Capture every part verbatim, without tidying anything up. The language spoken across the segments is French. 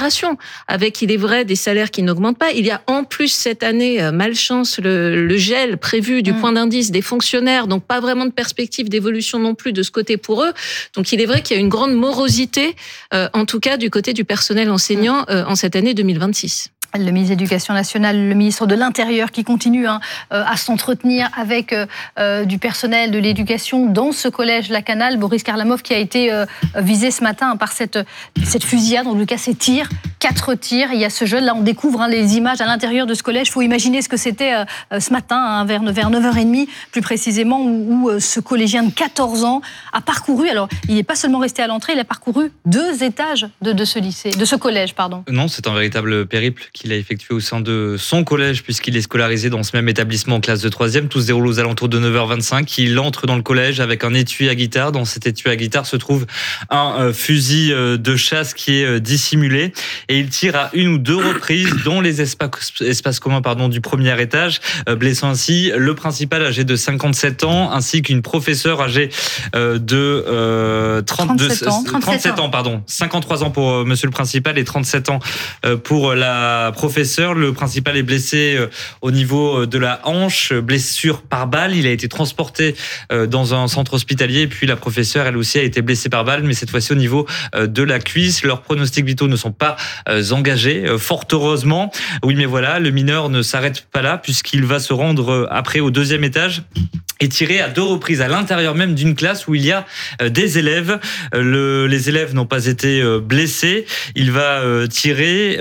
rémunération, avec, il est vrai, des salaires qui n'augmentent pas. Il y a en plus cette année, malchance, le, le gel prévu du mmh. point d'indice des fonctionnaires, donc pas vraiment de perspective d'évolution non plus de ce côté pour eux. Donc il est vrai qu'il y a une grande morosité, euh, en tout cas du côté du personnel enseignant mmh. euh, en cette année deux mille vingt-six. Le ministre de l'Éducation nationale, le ministre de l'Intérieur qui continue hein, à s'entretenir avec euh, du personnel de l'éducation dans ce collège Lakanal. Boris Karlamov qui a été euh, visé ce matin par cette, cette fusillade, en tout cas ces tirs, quatre tirs. Il y a ce jeune, là on découvre hein, les images à l'intérieur de ce collège. Il faut imaginer ce que c'était euh, ce matin, hein, vers, vers neuf heures trente plus précisément, où, où euh, ce collégien de quatorze ans a parcouru, alors il n'est pas seulement resté à l'entrée, il a parcouru deux étages de, de ce lycée, de ce collège, pardon. Non, c'est un véritable périple qu'il a effectué au sein de son collège, puisqu'il est scolarisé dans ce même établissement en classe de troisième. Tout se déroule aux alentours de neuf heures vingt-cinq. Il entre dans le collège avec un étui à guitare. Dans cet étui à guitare se trouve un euh, fusil euh, de chasse qui est euh, dissimulé. Et il tire à une ou deux reprises dans les espaces, espaces communs pardon, du premier étage, euh, blessant ainsi le principal âgé de cinquante-sept ans, ainsi qu'une professeure âgée euh, de euh, trente-deux, trente-sept ans. trente-sept ans, pardon. cinquante-trois ans pour euh, monsieur le principal et trente-sept ans euh, pour la professeure. Le principal est blessé au niveau de la hanche, blessure par balle. Il a été transporté dans un centre hospitalier. Puis la professeure, elle aussi, a été blessée par balle, mais cette fois-ci au niveau de la cuisse. Leurs pronostics vitaux ne sont pas engagés, fort heureusement. Oui, mais voilà, le mineur ne s'arrête pas là, puisqu'il va se rendre après au deuxième étage et tirer à deux reprises à l'intérieur même d'une classe où il y a des élèves. Le, les élèves n'ont pas été blessés. Il va tirer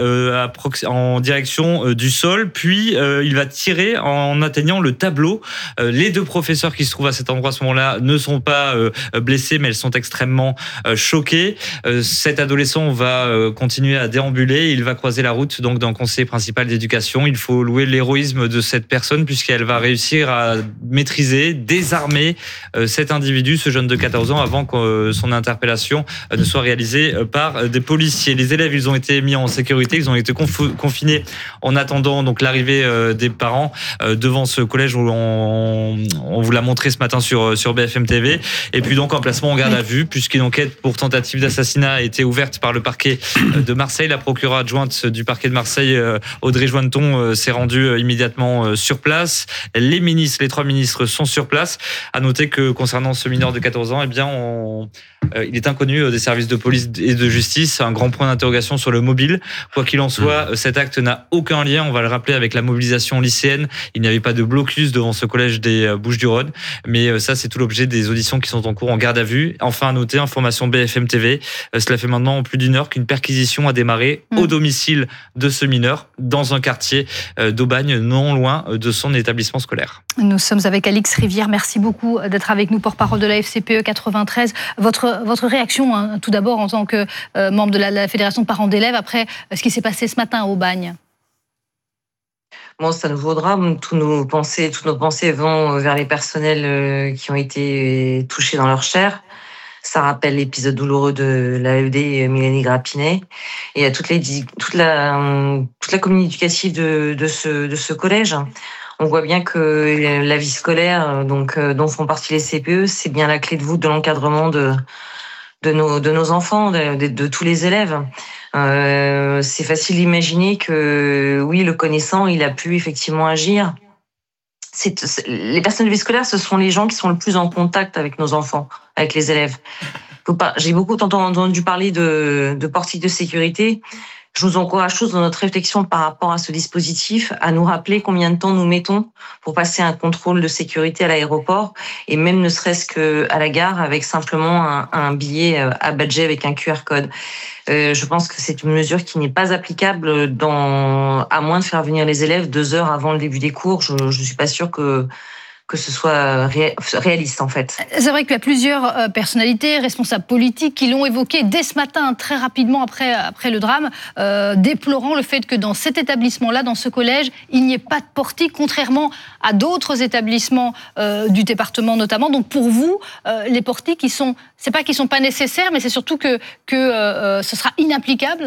en direction du sol, puis il va tirer en atteignant le tableau. Les deux professeurs qui se trouvent à cet endroit à ce moment-là ne sont pas blessés, mais elles sont extrêmement choquées. Cet adolescent va continuer à déambuler. Il va croiser la route donc d'un conseiller principal d'éducation. Il faut louer l'héroïsme de cette personne puisqu'elle va réussir à maîtriser, désarmer cet individu, ce jeune de quatorze ans, avant que son interpellation ne soit réalisée par des policiers. Les élèves, ils ont été mis en sécurité, ils ont été conf- confinés en attendant donc l'arrivée des parents devant ce collège où on, on vous l'a montré ce matin sur, sur B F M T V. Et puis donc en placement en garde à vue, puisqu'une enquête pour tentative d'assassinat a été ouverte par le parquet de Marseille. La procureure adjointe du parquet de Marseille, Audrey Jointon, s'est rendue immédiatement sur place. Les ministres, les trois ministres sont sur place. À noter que concernant ce mineur de quatorze ans, eh bien, on, euh, il est inconnu des services de police et de justice. Un grand point d'interrogation sur le mobile. Quoi qu'il en soit, mmh. cet acte n'a aucun lien, on va le rappeler, avec la mobilisation lycéenne. Il n'y avait pas de blocus devant ce collège des Bouches-du-Rhône. Mais ça, c'est tout l'objet des auditions qui sont en cours en garde à vue. Enfin, à noter, information B F M T V. Cela fait maintenant plus d'une heure qu'une perquisition a démarré mmh. au domicile de ce mineur dans un quartier d'Aubagne, non loin de son établissement scolaire. Nous sommes avec Alix Rivière. Merci beaucoup d'être avec nous, porte-parole de la F C P E quatre-vingt-treize. Votre, votre réaction, hein, tout d'abord, en tant que euh, membre de la, la Fédération de parents d'élèves, après ce qui s'est passé ce matin à Aubagne? Bon, ça nous vaudra. Tous nos pensées, toutes nos pensées vont vers les personnels qui ont été touchés dans leur chair. Ça rappelle l'épisode douloureux de l'A E D Mélanie Grappinet. Et à toutes les, toute la, toute la communauté éducative de, de ce, de ce collège. On voit bien que la vie scolaire, donc, dont font partie les C P E, c'est bien la clé de voûte de l'encadrement de, de, nos, de nos enfants, de, de, de tous les élèves. Euh, c'est facile d'imaginer que, oui, le connaissant, il a pu effectivement agir. C'est, c'est, les personnes de vie scolaire, ce sont les gens qui sont le plus en contact avec nos enfants, avec les élèves. Faut pas, j'ai beaucoup entendu parler de, de portiques de sécurité. Je vous encourage tous dans notre réflexion par rapport à ce dispositif à nous rappeler combien de temps nous mettons pour passer un contrôle de sécurité à l'aéroport et même ne serait-ce qu'à la gare avec simplement un, un billet à badger avec un Q R code. Euh, je pense que c'est une mesure qui n'est pas applicable dans, à moins de faire venir les élèves deux heures avant le début des cours. Je ne suis pas sûre que que ce soit ré- réaliste, en fait. C'est vrai qu'il y a plusieurs euh, personnalités, responsables politiques, qui l'ont évoqué dès ce matin, très rapidement après, après le drame, euh, déplorant le fait que dans cet établissement-là, dans ce collège, il n'y ait pas de portique, contrairement à d'autres établissements euh, du département notamment. Donc pour vous, euh, les portiques, ils sont, c'est pas qu'ils sont pas nécessaires, mais c'est surtout que, que euh, ce sera inapplicable.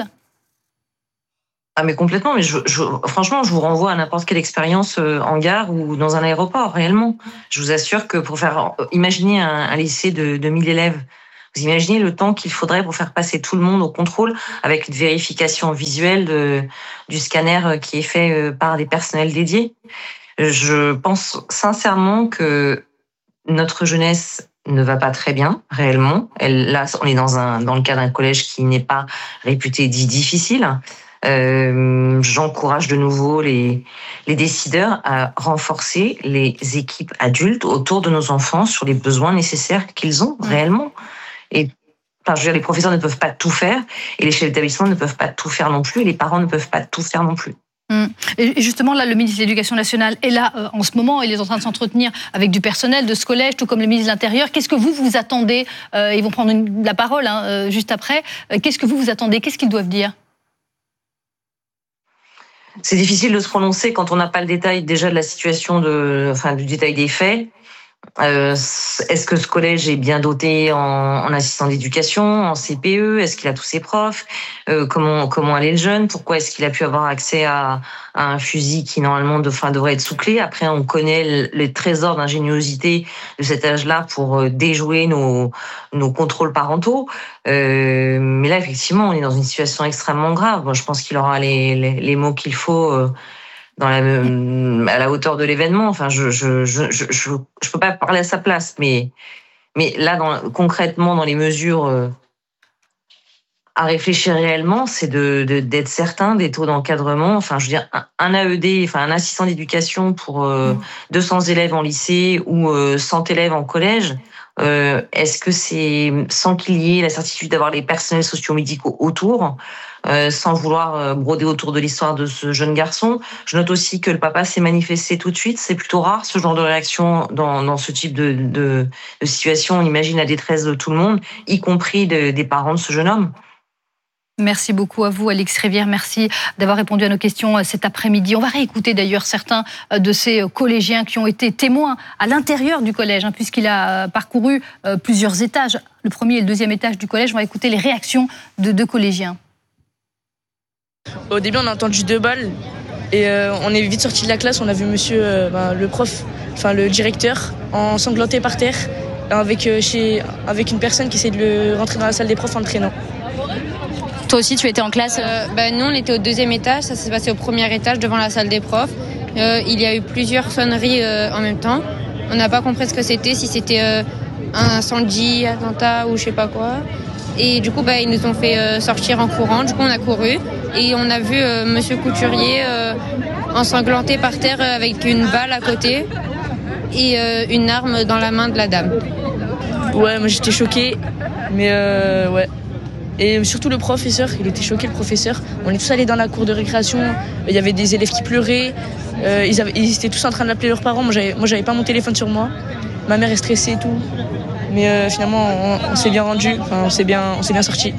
Ah mais complètement, mais je, je, franchement, je vous renvoie à n'importe quelle expérience en gare ou dans un aéroport, réellement. Je vous assure que pour faire, imaginez un, un lycée de, de mille élèves Vous imaginez le temps qu'il faudrait pour faire passer tout le monde au contrôle avec une vérification visuelle de, du scanner qui est fait par des personnels dédiés. Je pense sincèrement que notre jeunesse ne va pas très bien, réellement. Elle, là, on est dans, un, dans le cas d'un collège qui n'est pas réputé dit difficile. Euh, j'encourage de nouveau les, les décideurs à renforcer les équipes adultes autour de nos enfants sur les besoins nécessaires qu'ils ont réellement. Et enfin, je veux dire, les professeurs ne peuvent pas tout faire, et les chefs d'établissement ne peuvent pas tout faire non plus, et les parents ne peuvent pas tout faire non plus. Et justement, là, le ministre de l'Éducation nationale est là euh, en ce moment. Il est en train de s'entretenir avec du personnel de ce collège, tout comme le ministre de l'Intérieur. Qu'est-ce que vous, vous attendez euh, Ils vont prendre une, la parole hein, euh, juste après. Euh, qu'est-ce que vous, vous attendez Qu'est-ce qu'ils doivent dire? C'est difficile de se prononcer quand on n'a pas le détail déjà de la situation, de, enfin, du détail des faits. Euh, est-ce que ce collège est bien doté en, en assistant d'éducation, en C P E? Est-ce qu'il a tous ses profs? euh, Comment comment allait le jeune? Pourquoi est-ce qu'il a pu avoir accès à, à un fusil qui normalement de, enfin, devrait être sous clé? Après, on connaît les trésors d'ingéniosité de cet âge-là pour déjouer nos nos contrôles parentaux. Euh, mais là, effectivement, on est dans une situation extrêmement grave. Bon, je pense qu'il aura les les, les mots qu'il faut. Euh, dans la, à la hauteur de l'événement. Enfin, je, je, je, je, je, je peux pas parler à sa place, mais, mais là, dans, concrètement, dans les mesures euh, à réfléchir réellement, c'est de, de, d'être certain des taux d'encadrement. Enfin, je veux dire, un, un A E D, enfin, un assistant d'éducation pour euh, deux cents élèves en lycée ou euh, cent élèves en collège. Euh, est-ce que c'est sans qu'il y ait la certitude d'avoir les personnels socio-médicaux autour, euh, sans vouloir euh, broder autour de l'histoire de ce jeune garçon? Je note aussi que le papa s'est manifesté tout de suite. C'est plutôt rare ce genre de réaction dans, dans ce type de, de, de situation. On imagine la détresse de tout le monde, y compris de, des parents de ce jeune homme. Merci beaucoup à vous, Alix Rivière. Merci d'avoir répondu à nos questions cet après-midi. On va réécouter d'ailleurs certains de ces collégiens qui ont été témoins à l'intérieur du collège, hein, puisqu'il a parcouru plusieurs étages, le premier et le deuxième étage du collège. On va écouter les réactions de deux collégiens. Au début, on a entendu deux balles et euh, on est vite sorti de la classe. On a vu monsieur, euh, ben, le prof, enfin le directeur, ensanglanté par terre avec, euh, chez, avec une personne qui essaie de le rentrer dans la salle des profs en le traînant. Toi aussi, tu étais en classe euh, bah, Nous, on était au deuxième étage. Ça s'est passé au premier étage, devant la salle des profs. Euh, il y a eu plusieurs sonneries euh, en même temps. On n'a pas compris ce que c'était, si c'était euh, un incendie, attentat ou je sais pas quoi. Et du coup, bah, ils nous ont fait euh, sortir en courant. Du coup, on a couru et on a vu euh, monsieur Couturier euh, ensanglanté par terre avec une balle à côté et euh, une arme dans la main de la dame. Ouais, moi j'étais choquée, mais euh, ouais. Et surtout le professeur, il était choqué, le professeur. On est tous allés dans la cour de récréation, il y avait des élèves qui pleuraient, euh, ils, avaient, ils étaient tous en train de l'appeler leurs parents. Moi j'avais, moi, j'avais pas mon téléphone sur moi, ma mère est stressée et tout. Mais euh, finalement, on, on s'est bien rendu, enfin, on s'est bien, on s'est bien sortis.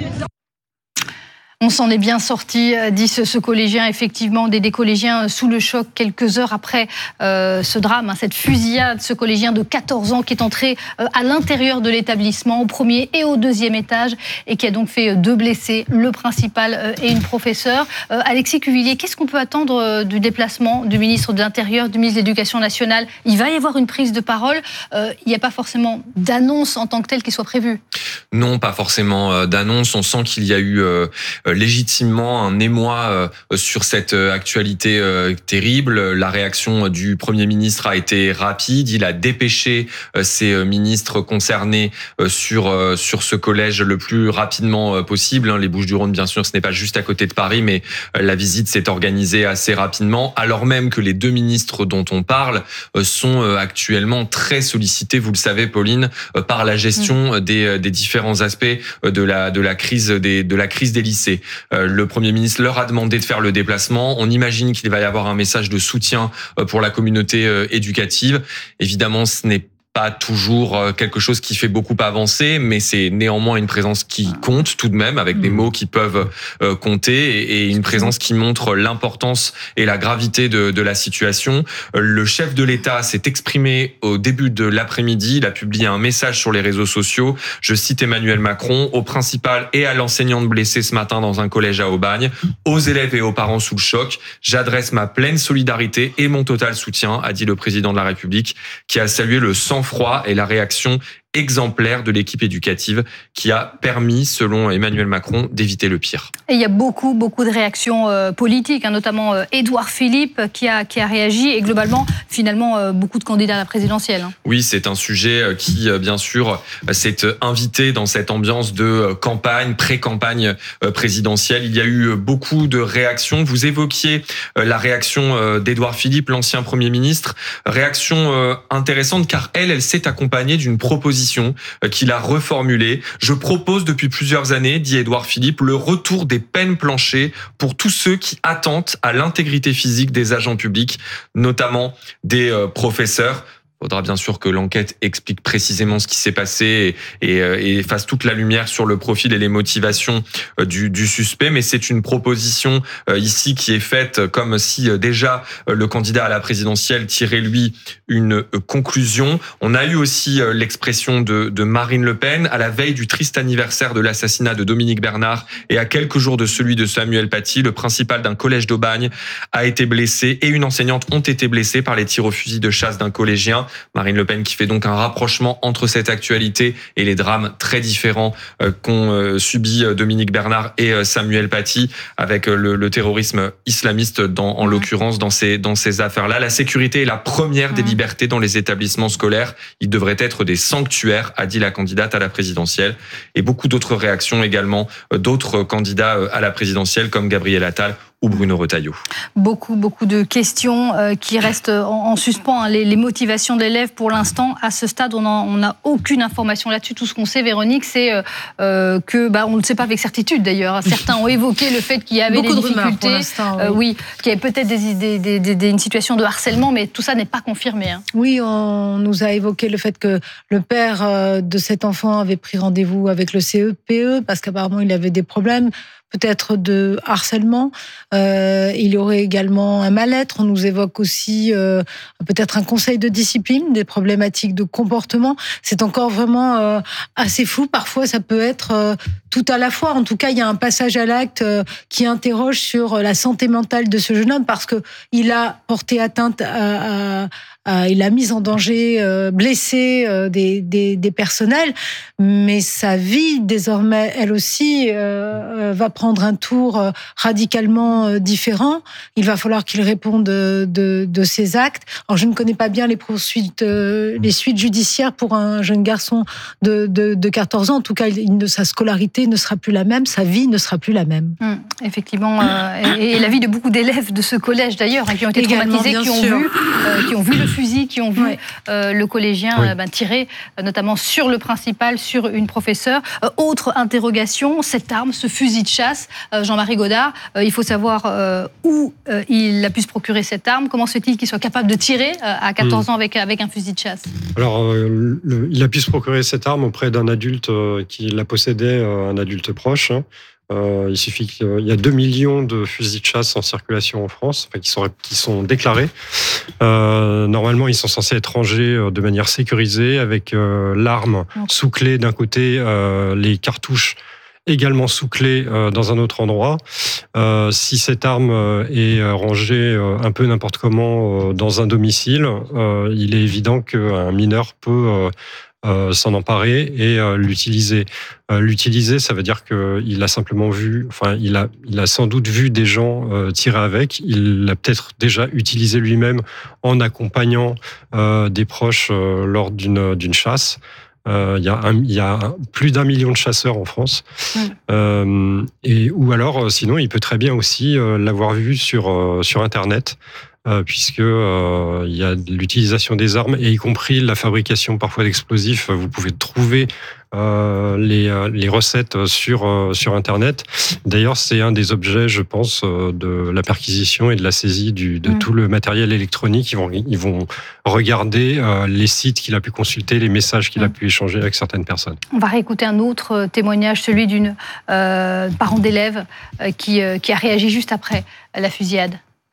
On s'en est bien sorti, dit ce, ce collégien, effectivement, des, des collégiens sous le choc quelques heures après euh, ce drame, hein, cette fusillade, ce collégien de quatorze ans qui est entré euh, à l'intérieur de l'établissement, au premier et au deuxième étage, et qui a donc fait deux blessés, le principal euh, et une professeure. Euh, Alexis Cuvillier, qu'est-ce qu'on peut attendre euh, du déplacement du ministre de l'Intérieur, du ministre de l'Éducation nationale? Il va y avoir une prise de parole, euh, il n'y a pas forcément d'annonce en tant que telle qui soit prévue. Non, pas forcément d'annonce, on sent qu'il y a eu... Euh, légitimement un émoi euh, sur cette euh, actualité euh, terrible. La réaction du Premier ministre a été rapide. Il a dépêché euh, ses euh, ministres concernés euh, sur euh, sur ce collège le plus rapidement euh, possible. Les Bouches-du-Rhône, bien sûr, ce n'est pas juste à côté de Paris, mais euh, la visite s'est organisée assez rapidement, alors même que les deux ministres dont on parle euh, sont euh, actuellement très sollicités, vous le savez, Pauline, euh, par la gestion mmh. des, des différents aspects de la de la crise des de la crise des lycées. Le Premier ministre leur a demandé de faire le déplacement. On imagine qu'il va y avoir un message de soutien pour la communauté éducative. Évidemment, ce n'est pas toujours quelque chose qui fait beaucoup avancer, mais c'est néanmoins une présence qui compte tout de même, avec des mots qui peuvent compter, et une présence qui montre l'importance et la gravité de, de la situation. Le chef de l'État s'est exprimé au début de l'après-midi. Il a publié un message sur les réseaux sociaux. Je cite Emmanuel Macron: au principal et à l'enseignante blessée ce matin dans un collège à Aubagne, aux élèves et aux parents sous le choc, j'adresse ma pleine solidarité et mon total soutien, a dit le président de la République, qui a salué le sang-froid et la réaction exemplaire de l'équipe éducative qui a permis, selon Emmanuel Macron, d'éviter le pire. Et il y a beaucoup, beaucoup de réactions euh, politiques, hein, notamment euh, Édouard Philippe qui a, qui a réagi et globalement, finalement, euh, beaucoup de candidats à la présidentielle. Hein. Oui, c'est un sujet qui, bien sûr, s'est invité dans cette ambiance de campagne, pré-campagne présidentielle. Il y a eu beaucoup de réactions. Vous évoquiez la réaction d'Édouard Philippe, l'ancien Premier ministre. Réaction intéressante car elle, elle s'est accompagnée d'une proposition qu'il a reformulée. Je propose depuis plusieurs années, dit Édouard Philippe, le retour des peines planchées pour tous ceux qui attentent à l'intégrité physique des agents publics, notamment des professeurs. Il faudra bien sûr que l'enquête explique précisément ce qui s'est passé et, et, et fasse toute la lumière sur le profil et les motivations du, du suspect. Mais c'est une proposition ici qui est faite comme si déjà le candidat à la présidentielle tirait lui une conclusion. On a eu aussi l'expression de, de Marine Le Pen à la veille du triste anniversaire de l'assassinat de Dominique Bernard et à quelques jours de celui de Samuel Paty. Le principal d'un collège d'Aubagne a été blessé et une enseignante ont été blessées par les tirs au fusil de chasse d'un collégien. Marine Le Pen qui fait donc un rapprochement entre cette actualité et les drames très différents qu'ont subi Dominique Bernard et Samuel Paty avec le, le terrorisme islamiste dans, en l'occurrence dans ces, dans ces affaires-là. La sécurité est la première des libertés dans les établissements scolaires. Ils devraient être des sanctuaires, a dit la candidate à la présidentielle. Et beaucoup d'autres réactions également d'autres candidats à la présidentielle comme Gabriel Attal ou Bruno Retailleau. Beaucoup, beaucoup de questions euh, qui restent en, en suspens. Hein. Les, les motivations de l'élève, pour l'instant, à ce stade, on n'a aucune information là-dessus. Tout ce qu'on sait, Véronique, c'est euh, que, bah, on ne sait pas avec certitude d'ailleurs. Certains ont évoqué le fait qu'il y avait beaucoup des difficultés. De rumeurs pour oui. Euh, oui, qu'il y avait peut-être des, des, des, des, des, une situation de harcèlement, mais tout ça n'est pas confirmé. Hein. Oui, on nous a évoqué le fait que le père de cet enfant avait pris rendez-vous avec le C E P E parce qu'apparemment il avait des problèmes. Peut-être de harcèlement. Euh, il y aurait également un mal-être. On nous évoque aussi euh, peut-être un conseil de discipline, des problématiques de comportement. C'est encore vraiment euh, assez flou. Parfois, ça peut être euh, tout à la fois. En tout cas, il y a un passage à l'acte euh, qui interroge sur la santé mentale de ce jeune homme parce que il a porté atteinte à, à il a mis en danger, euh, blessé euh, des, des, des personnels, mais sa vie, désormais, elle aussi, euh, va prendre un tour euh, radicalement euh, différent. Il va falloir qu'il réponde de, de, de ses actes. Alors, je ne connais pas bien les poursuites, euh, les suites judiciaires pour un jeune garçon de, de, de quatorze ans. En tout cas, il, sa scolarité ne sera plus la même, sa vie ne sera plus la même. Mmh, effectivement, euh, et, et la vie de beaucoup d'élèves de ce collège, d'ailleurs, hein, qui ont été également, traumatisés, qui ont, vu, euh, qui ont vu le fusil, qui ont vu oui. euh, le collégien oui. euh, ben, tirer, euh, notamment sur le principal, sur une professeure. Euh, autre interrogation, cette arme, ce fusil de chasse, euh, Jean-Marie Godard, euh, il faut savoir euh, où euh, il a pu se procurer cette arme, comment se fait-il qu'il soit capable de tirer euh, à quatorze mmh. ans avec, avec un fusil de chasse? Alors, euh, le, il a pu se procurer cette arme auprès d'un adulte euh, qui la possédait, euh, un adulte proche. Hein. Euh, il suffit qu'il y a deux millions de fusils de chasse en circulation en France, enfin, qui sont, qui sont déclarés. Euh, normalement, ils sont censés être rangés de manière sécurisée avec euh, l'arme sous clé d'un côté, euh, les cartouches également sous clé euh, dans un autre endroit. Euh, si cette arme euh, est rangée euh, un peu n'importe comment euh, dans un domicile, euh, il est évident qu'un mineur peut euh, Euh, s'en emparer et euh, l'utiliser. Euh, l'utiliser, ça veut dire qu'il a simplement vu, enfin, il a, il a sans doute vu des gens euh, tirer avec. Il l'a peut-être déjà utilisé lui-même en accompagnant euh, des proches euh, lors d'une, d'une chasse. Euh, il y a, un, il y a un, plus d'un million de chasseurs en France. Mmh. Euh, et, ou alors, sinon, il peut très bien aussi euh, l'avoir vu sur, euh, sur Internet. Euh, puisque euh, il y a l'utilisation des armes et y compris la fabrication parfois d'explosifs. Vous pouvez trouver euh, les, les recettes sur, euh, sur Internet. D'ailleurs, c'est un des objets, je pense, euh, de la perquisition et de la saisie du, de mmh. tout le matériel électronique. Ils vont, ils vont regarder euh, les sites qu'il a pu consulter, les messages qu'il mmh. a pu échanger avec certaines personnes. On va réécouter un autre témoignage, celui d'une euh, parent d'élève euh, qui, euh, qui a réagi juste après la fusillade.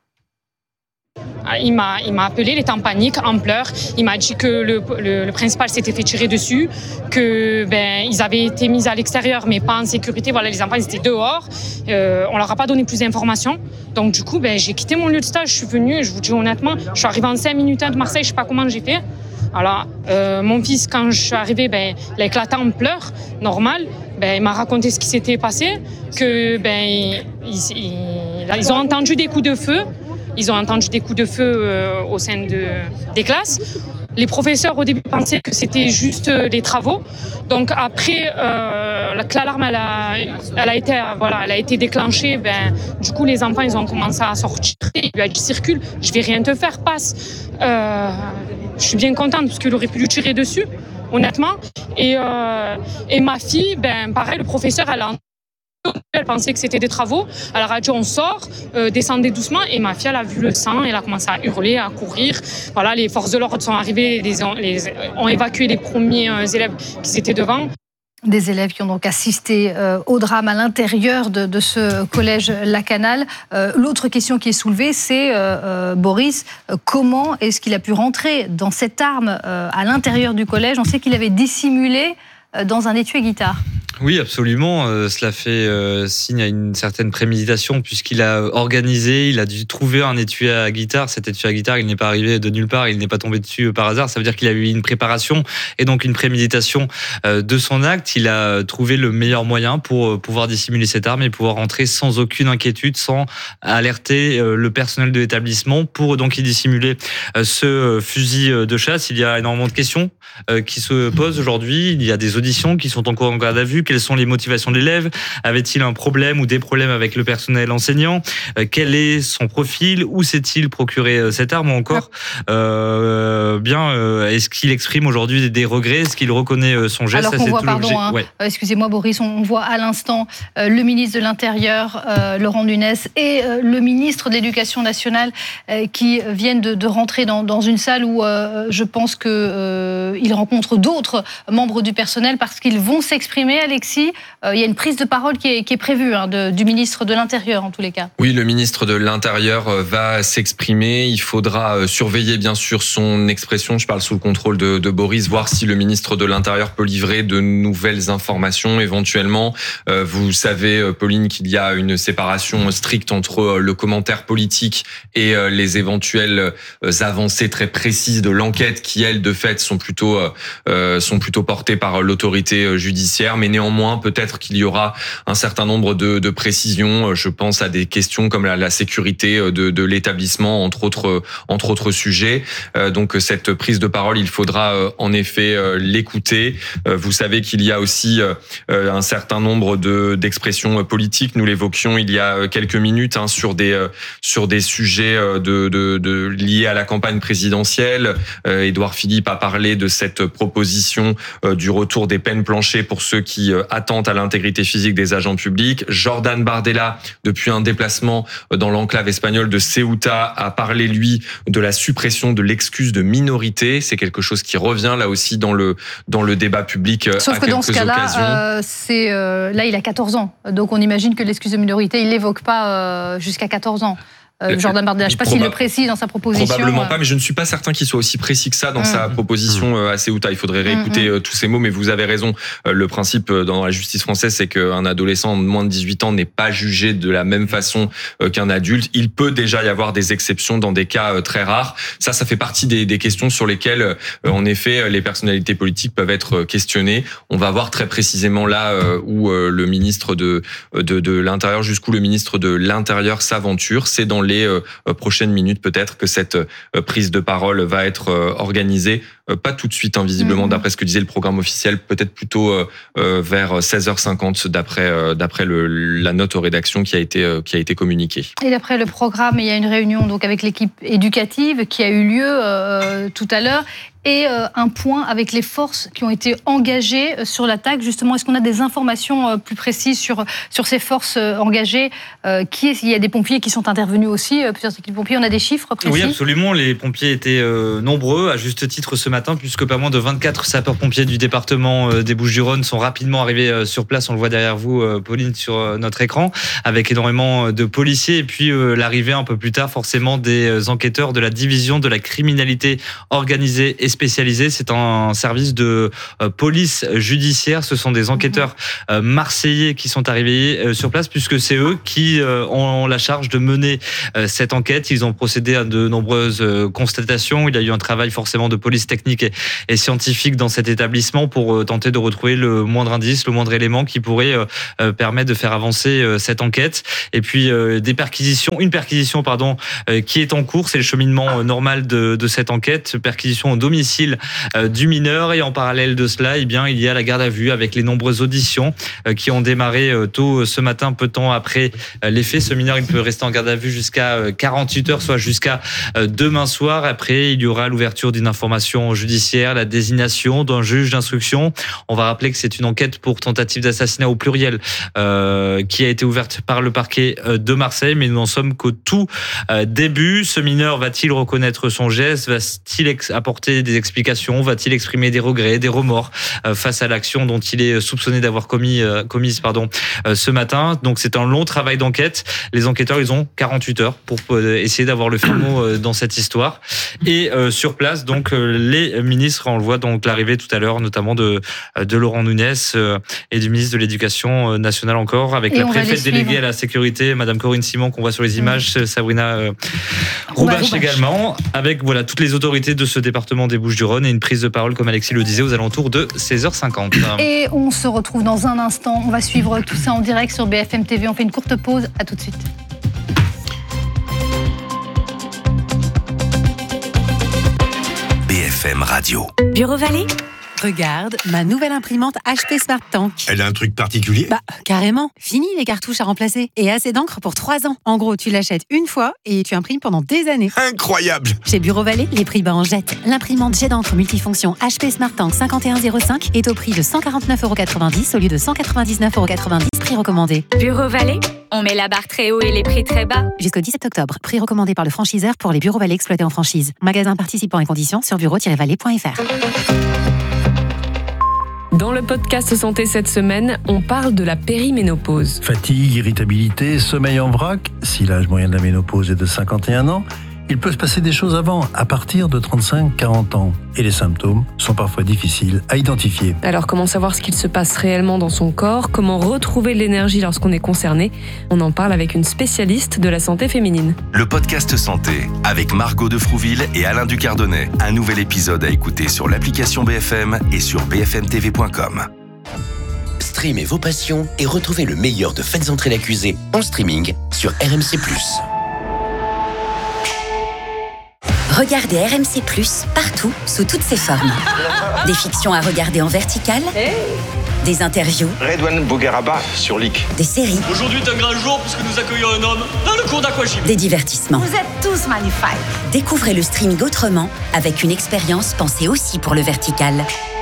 Il m'a, il m'a appelé, il était en panique, en pleurs. Il m'a dit que le, le, le principal s'était fait tirer dessus, que ben ils avaient été mis à l'extérieur, mais pas en sécurité. Voilà, les enfants ils étaient dehors. Euh, on leur a pas donné plus d'informations. Donc du coup, ben j'ai quitté mon lieu de stage. Je suis venue. Je vous dis honnêtement, je suis arrivée en cinq minutes de Marseille. Je sais pas comment j'ai fait. Alors, euh, mon fils, quand je suis arrivée, ben, il a éclaté en pleurs, normal. Ben, il m'a raconté ce qui s'était passé, que ben, ils, ils, ils ont entendu des coups de feu. Ils ont entendu des coups de feu euh, au sein de, des classes. Les professeurs, au début, pensaient que c'était juste euh, les travaux. Donc après, euh, que l'alarme elle a, elle a, été, voilà, elle a été déclenchée, ben, du coup, les enfants ils ont commencé à sortir. Il lui a dit « circule, je vais rien te faire, passe euh, ». Je suis bien contente parce qu'il aurait pu lui tirer dessus, honnêtement. Et, euh, et ma fille, ben, pareil, le professeur, elle a Elle pensait que c'était des travaux. Elle a dit on sort, euh, descendez doucement. Et ma fille, elle a vu le sang, elle a commencé à hurler, à courir. Voilà, les forces de l'ordre sont arrivées, les, les, ont évacué les premiers euh, élèves qui étaient devant. Des élèves qui ont donc assisté euh, au drame à l'intérieur de, de ce collège Lakanal. Euh, L'autre question qui est soulevée, c'est, euh, euh, Boris, euh, comment est-ce qu'il a pu rentrer dans cette arme euh, à l'intérieur du collège? On sait qu'il avait dissimulé euh, dans un étui-guitare. Oui, absolument. Euh, cela fait euh, signe à une certaine préméditation puisqu'il a organisé, il a dû trouver un étui à guitare. Cet étui à guitare, il n'est pas arrivé de nulle part, il n'est pas tombé dessus par hasard. Ça veut dire qu'il a eu une préparation et donc une préméditation euh, de son acte. Il a trouvé le meilleur moyen pour euh, pouvoir dissimuler cette arme et pouvoir rentrer sans aucune inquiétude, sans alerter euh, le personnel de l'établissement pour donc y dissimuler euh, ce fusil de chasse. Il y a énormément de questions euh, qui se posent aujourd'hui. Il y a des auditions qui sont en cours en garde à vue. Quelles sont les motivations de l'élève? Avait-il un problème ou des problèmes avec le personnel enseignant? euh, Quel est son profil? Où s'est-il procuré euh, cette arme? Ou encore, euh, bien, euh, est-ce qu'il exprime aujourd'hui des, des regrets? Est-ce qu'il reconnaît euh, son geste? Alors qu'on Ça, c'est voit, tout pardon, hein, ouais. euh, excusez-moi Boris, on, on voit à l'instant euh, le ministre de l'Intérieur, euh, Laurent Nunez, et euh, le ministre de l'Éducation nationale euh, qui viennent de, de rentrer dans, dans une salle où euh, je pense qu'ils euh, rencontrent d'autres membres du personnel parce qu'ils vont s'exprimer. Alexis, euh, il y a une prise de parole qui est, qui est prévue hein, de, du ministre de l'Intérieur en tous les cas. Oui, le ministre de l'Intérieur va s'exprimer. Il faudra surveiller bien sûr son expression. Je parle sous le contrôle de, de Boris, voir si le ministre de l'Intérieur peut livrer de nouvelles informations éventuellement. Euh, vous savez, Pauline, qu'il y a une séparation stricte entre le commentaire politique et les éventuelles avancées très précises de l'enquête qui, elles, de fait, sont plutôt, euh, sont plutôt portées par l'autorité judiciaire. Mais néanmoins, peut-être qu'il y aura un certain nombre de, de précisions. Je pense à des questions comme la, la sécurité de, de l'établissement, entre autres, entre autres sujets. Euh, donc, cette prise de parole, il faudra euh, en effet euh, l'écouter. Euh, vous savez qu'il y a aussi euh, un certain nombre de, d'expressions politiques. Nous l'évoquions il y a quelques minutes hein, sur des, euh, sur des sujets de, de, de, liés à la campagne présidentielle. Euh, Édouard Philippe a parlé de cette proposition euh, du retour des peines planchées pour ceux qui euh, attentent à l'intégrité physique des agents publics. Jordan Bardella, depuis un déplacement dans l'enclave espagnole de Ceuta, a parlé, lui, de la suppression de l'excuse de minorité. C'est quelque chose qui revient, là aussi, dans le, dans le débat public euh, Sauf à que dans quelques ce cas-là, occasions. euh, c'est, euh, là, il a quatorze ans. Donc, on imagine que l'excuse de minorité, il ne l'évoque pas euh, jusqu'à quatorze ans. Euh, Jordan Bardella, je ne sais pas s'il le précise dans sa proposition. Probablement euh... pas, mais je ne suis pas certain qu'il soit aussi précis que ça dans mmh. sa proposition mmh. à Ceuta. Il faudrait réécouter mmh. tous ces mots, mais vous avez raison. Le principe dans la justice française, c'est qu'un adolescent de moins de dix-huit ans n'est pas jugé de la même façon qu'un adulte. Il peut déjà y avoir des exceptions dans des cas très rares. Ça, ça fait partie des, des questions sur lesquelles, en effet, les personnalités politiques peuvent être questionnées. On va voir très précisément là où le ministre de, de, de l'Intérieur, jusqu'où le ministre de l'Intérieur s'aventure. C'est dans les prochaines minutes peut-être que cette prise de parole va être organisée. Pas tout de suite, hein, visiblement, mmh. d'après ce que disait le programme officiel, peut-être plutôt euh, vers seize heures cinquante, d'après, euh, d'après le, la note aux rédactions qui a été, euh, qui a été communiquée. Et d'après le programme, il y a une réunion donc, avec l'équipe éducative qui a eu lieu euh, tout à l'heure. Et euh, un point avec les forces qui ont été engagées sur l'attaque. Justement, est-ce qu'on a des informations euh, plus précises sur, sur ces forces euh, engagées euh, qui est, il y a des pompiers qui sont intervenus aussi, euh, plusieurs équipes de pompiers. On a des chiffres précis? Oui, absolument. Les pompiers étaient euh, nombreux, à juste titre ce matin, puisque pas moins de vingt-quatre sapeurs-pompiers du département euh, des Bouches-du-Rhône sont rapidement arrivés euh, sur place. On le voit derrière vous, euh, Pauline, sur euh, notre écran, avec énormément de policiers. Et puis euh, l'arrivée un peu plus tard, forcément, des enquêteurs de la division de la criminalité organisée et spécialisé. C'est un service de euh, police judiciaire. Ce sont des enquêteurs euh, marseillais qui sont arrivés euh, sur place, puisque c'est eux qui euh, ont la charge de mener euh, cette enquête. Ils ont procédé à de nombreuses euh, constatations. Il y a eu un travail forcément de police technique techniques et, et scientifiques dans cet établissement pour tenter de retrouver le moindre indice, le moindre élément qui pourrait euh, permettre de faire avancer euh, cette enquête. Et puis euh, des perquisitions, une perquisition pardon, euh, qui est en cours, c'est le cheminement euh, normal de, de cette enquête, perquisition au domicile euh, du mineur. Et en parallèle de cela, eh bien, il y a la garde à vue avec les nombreuses auditions euh, qui ont démarré euh, tôt ce matin, peu de temps après euh, les faits. Ce mineur, il peut rester en garde à vue jusqu'à euh, quarante-huit heures, soit jusqu'à euh, demain soir. Après, il y aura l'ouverture d'une information judiciaire, la désignation d'un juge d'instruction. On va rappeler que c'est une enquête pour tentative d'assassinat au pluriel euh, qui a été ouverte par le parquet de Marseille, mais nous n'en sommes qu'au tout euh, début. Ce mineur va-t-il reconnaître son geste? Va-t-il ex- apporter des explications? Va-t-il exprimer des regrets, des remords euh, face à l'action dont il est soupçonné d'avoir commis, euh, commise pardon, euh, ce matin? Donc c'est un long travail d'enquête. Les enquêteurs, ils ont quarante-huit heures pour euh, essayer d'avoir le fin mot euh, dans cette histoire. Et euh, sur place, donc euh, les ministres, on le voit donc l'arrivée tout à l'heure, notamment de, de Laurent Nunez euh, et du ministre de l'Éducation nationale encore, avec et la préfète déléguée à la sécurité, Madame Corinne Simon, qu'on voit sur les images, mmh. Sabrina euh, Roubache également, avec voilà toutes les autorités de ce département des Bouches-du-Rhône et une prise de parole, comme Alexis le disait, aux alentours de seize heures cinquante. Et on se retrouve dans un instant. On va suivre tout ça en direct sur B F M T V. On fait une courte pause. À tout de suite. B F M Radio. Bureau Vallée. Regarde, ma nouvelle imprimante H P Smart Tank. Elle a un truc particulier? Bah, carrément. Fini les cartouches à remplacer. Et assez d'encre pour trois ans. En gros, tu l'achètes une fois et tu imprimes pendant des années. Incroyable! Chez Bureau Vallée, les prix bas en jette. L'imprimante jet d'encre multifonction H P Smart Tank cinquante et un zéro cinq est au prix de cent quarante-neuf euros quatre-vingt-dix au lieu de cent quatre-vingt-dix-neuf euros quatre-vingt-dix, prix recommandé. Bureau Vallée, on met la barre très haut et les prix très bas. Jusqu'au dix-sept octobre, prix recommandé par le franchiseur pour les Bureaux Vallée exploités en franchise. Magasin participant et conditions sur bureau tiret vallée point f r. Dans le podcast Santé cette semaine, on parle de la périménopause. Fatigue, irritabilité, sommeil en vrac. Si l'âge moyen de la ménopause est de cinquante et un ans, il peut se passer des choses avant, à partir de trente-cinq à quarante ans. Et les symptômes sont parfois difficiles à identifier. Alors comment savoir ce qu'il se passe réellement dans son corps? Comment retrouver l'énergie lorsqu'on est concerné? On en parle avec une spécialiste de la santé féminine. Le podcast Santé, avec Margot de Frouville et Alain Ducardonnet. Un nouvel épisode à écouter sur l'application B F M et sur b f m t v point com. Streamez vos passions et retrouvez le meilleur de Faites entrer l'accusé en streaming sur R M C plus. Regardez R M C plus, partout, sous toutes ses formes. Des fictions à regarder en vertical, des interviews, Redouane Bougueraba sur L I C, des séries. Aujourd'hui est un grand jour puisque nous accueillons un homme dans le cours d'aquagym. Des divertissements. Vous êtes tous magnifiques. Découvrez le streaming autrement, avec une expérience pensée aussi pour le vertical.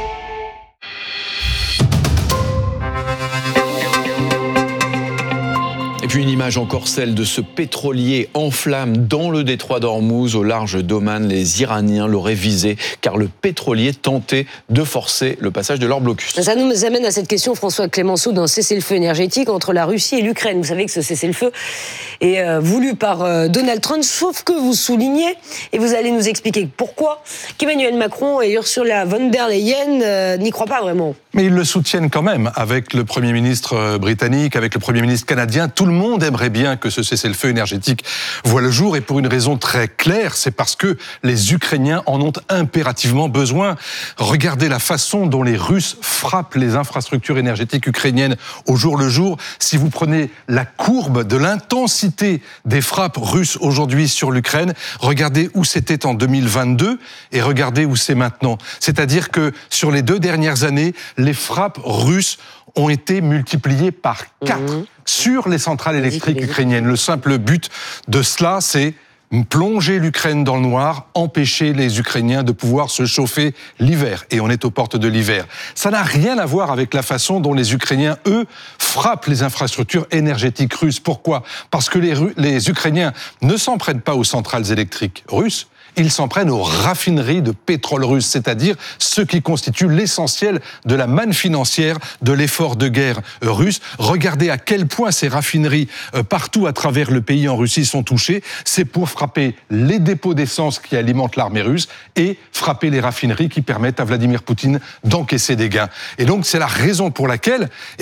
Et puis une image encore, celle de ce pétrolier en flammes dans le détroit d'Ormuz, au large d'Oman. Les Iraniens l'auraient visé car le pétrolier tentait de forcer le passage de leur blocus. Ça nous amène à cette question, François Clémenceau, d'un cessez-le-feu énergétique entre la Russie et l'Ukraine. Vous savez que ce cessez-le-feu est euh, voulu par euh, Donald Trump, sauf que vous soulignez, et vous allez nous expliquer pourquoi, qu'Emmanuel Macron et Ursula von der Leyen euh, n'y croient pas vraiment. Mais ils le soutiennent quand même, avec le Premier ministre britannique, avec le Premier ministre canadien. Tout le monde aimerait bien que ce cessez-le-feu énergétique voit le jour, et pour une raison très claire, c'est parce que les Ukrainiens en ont impérativement besoin. Regardez la façon dont les Russes frappent les infrastructures énergétiques ukrainiennes au jour le jour. Si vous prenez la courbe de l'intensité des frappes russes aujourd'hui sur l'Ukraine, regardez où c'était en deux mille vingt-deux et regardez où c'est maintenant. C'est-à-dire que sur les deux dernières années, les frappes russes ont été multipliées par quatre mmh. sur les centrales électriques ukrainiennes. Le simple but de cela, c'est plonger l'Ukraine dans le noir, empêcher les Ukrainiens de pouvoir se chauffer l'hiver. Et on est aux portes de l'hiver. Ça n'a rien à voir avec la façon dont les Ukrainiens, eux, frappent les infrastructures énergétiques russes. Pourquoi ? Parce que les, les Ukrainiens ne s'en prennent pas aux centrales électriques russes, ils s'en prennent aux raffineries de pétrole russe, c'est-à-dire ce qui constitue l'essentiel de la manne financière de l'effort de guerre russe. Regardez à quel point ces raffineries, euh, partout à travers le pays en Russie, sont touchées. C'est pour frapper les dépôts d'essence qui alimentent l'armée russe et frapper les raffineries qui permettent à Vladimir Poutine d'encaisser des gains. Et donc, c'est la raison pour laquelle, eh bien,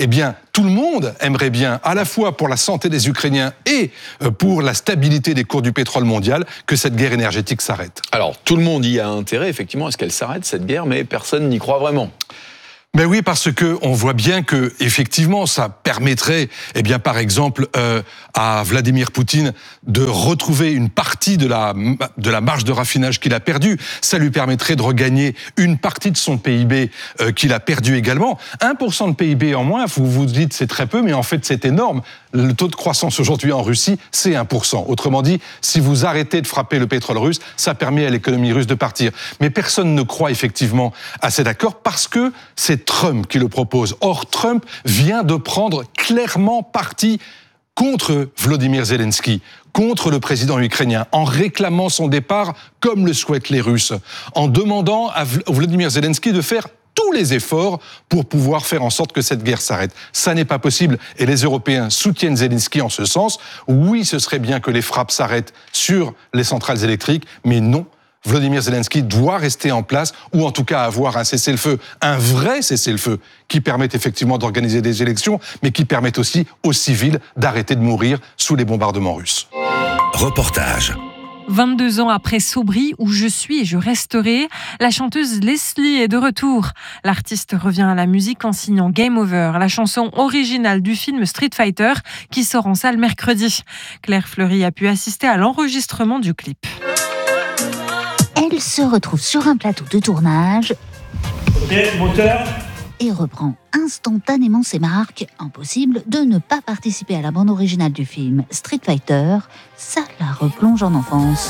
tout le monde aimerait bien, à la fois pour la santé des Ukrainiens et pour la stabilité des cours du pétrole mondial, que cette guerre énergétique s'arrête. Alors, tout le monde y a intérêt, effectivement, à ce qu'elle s'arrête, cette guerre, mais personne n'y croit vraiment. Ben oui, parce que on voit bien que effectivement, ça permettrait, eh bien, par exemple, euh, à Vladimir Poutine de retrouver une partie de la de la marge de raffinage qu'il a perdue. Ça lui permettrait de regagner une partie de son P I B euh, qu'il a perdu également. un pour cent de P I B en moins, vous vous dites c'est très peu, mais en fait c'est énorme. Le taux de croissance aujourd'hui en Russie, c'est un pour cent. Autrement dit, si vous arrêtez de frapper le pétrole russe, ça permet à l'économie russe de partir. Mais personne ne croit effectivement à cet accord parce que c'est Trump qui le propose. Or, Trump vient de prendre clairement parti contre Volodymyr Zelensky, contre le président ukrainien, en réclamant son départ comme le souhaitent les Russes, en demandant à Volodymyr Zelensky de faire tous les efforts pour pouvoir faire en sorte que cette guerre s'arrête. Ça n'est pas possible et les Européens soutiennent Zelensky en ce sens. Oui, ce serait bien que les frappes s'arrêtent sur les centrales électriques, mais non. Volodymyr Zelensky doit rester en place, ou en tout cas avoir un cessez-le-feu, un vrai cessez-le-feu, qui permette effectivement d'organiser des élections, mais qui permette aussi aux civils d'arrêter de mourir sous les bombardements russes. Reportage. vingt-deux ans après Sobri, où je suis et je resterai, la chanteuse Leslie est de retour. L'artiste revient à la musique en signant Game Over, la chanson originale du film Street Fighter, qui sort en salle mercredi. Claire Fleury a pu assister à l'enregistrement du clip. Elle se retrouve sur un plateau de tournage Ok, moteur. et reprend instantanément ses marques. Impossible de ne pas participer à la bande originale du film Street Fighter. Ça la replonge en enfance.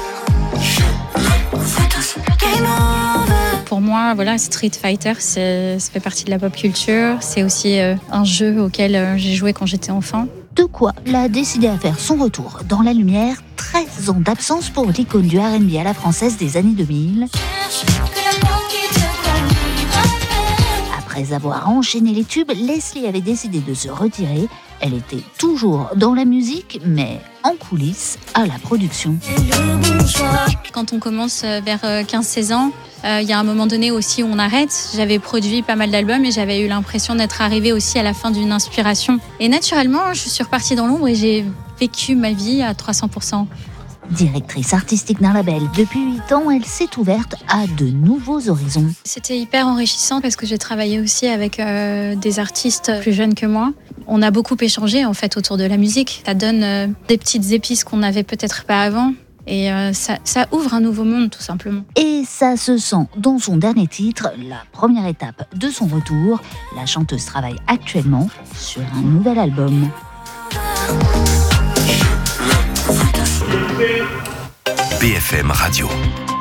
Pour moi, voilà, Street Fighter, c'est, ça fait partie de la pop culture. C'est aussi euh, un jeu auquel euh, j'ai joué quand j'étais enfant. De quoi l'a décidé à faire son retour dans la lumière. treize ans d'absence pour l'icône du R and B à la française des années deux mille. Après avoir enchaîné les tubes, Leslie avait décidé de se retirer. Elle était toujours dans la musique, mais en coulisses, à la production. Quand on commence vers quinze seize ans, il euh, y a un moment donné aussi où on arrête. J'avais produit pas mal d'albums et j'avais eu l'impression d'être arrivée aussi à la fin d'une inspiration. Et naturellement, je suis repartie dans l'ombre et j'ai vécu ma vie à trois cents pour cent. Directrice artistique d'un label, depuis huit ans, elle s'est ouverte à de nouveaux horizons. C'était hyper enrichissant parce que j'ai travaillé aussi avec euh, des artistes plus jeunes que moi. On a beaucoup échangé en fait autour de la musique. Ça donne euh, des petites épices qu'on n'avait peut-être pas avant. Et euh, ça, ça ouvre un nouveau monde, tout simplement. Et ça se sent dans son dernier titre, la première étape de son retour. La chanteuse travaille actuellement sur un nouvel album. B F M Radio.